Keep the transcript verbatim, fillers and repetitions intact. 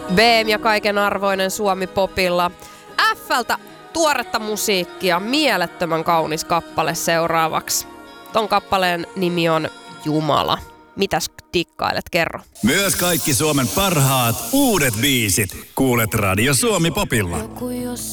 B M ja kaiken arvoinen Suomi Popilla. F:ltä tuoretta musiikkia, mielettömän kaunis kappale seuraavaksi. Ton kappaleen nimi on Jumala. Mitäs dikkailet, kerro? Myös kaikki Suomen parhaat uudet biisit kuulet Radio Suomi Popilla.